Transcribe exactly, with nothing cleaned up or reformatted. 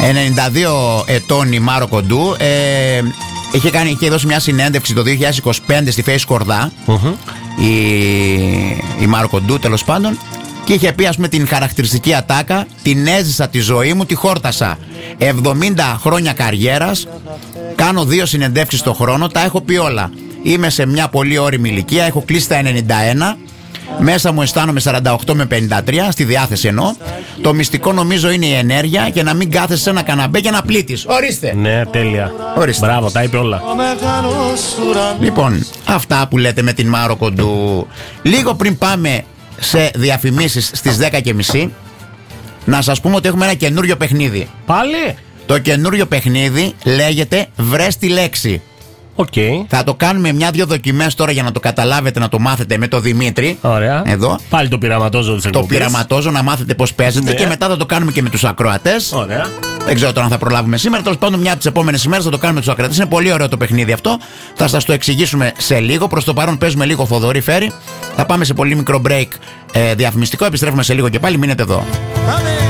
ενενήντα δύο ετών η Μάρο Κοντού. Ε, είχε, κάνει, είχε δώσει μια συνέντευξη το δύο χιλιάδες είκοσι πέντε στη Face Κορδά. Uh-huh. Η, η Μάρο Κοντού, τέλος πάντων. Και είχε πει, ας πούμε, την χαρακτηριστική ατάκα: την έζησα τη ζωή μου, τη χόρτασα. εβδομήντα χρόνια καριέρας, κάνω δύο συνεντεύξεις το χρόνο, τα έχω πει όλα. Είμαι σε μια πολύ ώριμη ηλικία, έχω κλείσει τα ενενήντα ένα. Μέσα μου αισθάνομαι σαράντα οκτώ με πενήντα τρία, στη διάθεση εννοώ. Το μυστικό νομίζω είναι η ενέργεια και να μην κάθεσαι σε ένα καναπέ και να πλήττεις. Ορίστε! Ναι, τέλεια. Ορίστε. Μπράβο, τα είπε όλα. Λοιπόν, αυτά που λέτε με την Μάρο Κοντού. Λίγο πριν πάμε σε διαφημίσεις στις δέκα και μισή, να σας πούμε ότι έχουμε ένα καινούριο παιχνίδι. Πάλι? Το καινούριο παιχνίδι λέγεται Βρες τη λέξη. Okay. Θα το κάνουμε μια-δυο δοκιμές τώρα για να το καταλάβετε, να το μάθετε με τον Δημήτρη. Ωραία. Εδώ. Πάλι το πειραματόζω της εκπομπής. Το πειραματόζω, να μάθετε πώς παίζετε, ναι. Και μετά θα το κάνουμε και με τους ακροατές. Ωραία. Δεν ξέρω τώρα αν θα προλάβουμε σήμερα. Τέλος πάντων, μια από τις επόμενες ημέρες θα το κάνουμε με τους ακροατές. Είναι πολύ ωραίο το παιχνίδι αυτό. Θα σας το εξηγήσουμε σε λίγο. Προς το παρόν παίζουμε λίγο Θοδωρή Φέρη. Θα πάμε σε πολύ μικρό break ε, διαφημιστικό. Επιστρέφουμε σε λίγο και πάλι. Μείνετε εδώ. Πάμε.